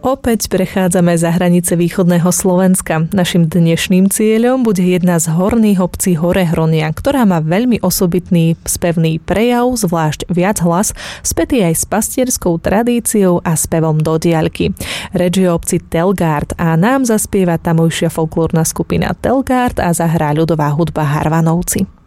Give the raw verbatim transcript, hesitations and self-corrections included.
Opäť prechádzame za hranice východného Slovenska. Našim dnešným cieľom bude jedna z horných obcí Horehronia, ktorá má veľmi osobitný spevný prejav, zvlášť viac hlas, spätý aj s pastierskou tradíciou a spevom do diaľky. Reč je o obci Telgard a nám zaspieva tamojšia folklórna skupina Telgard a zahrá ľudová hudba Harvanovci.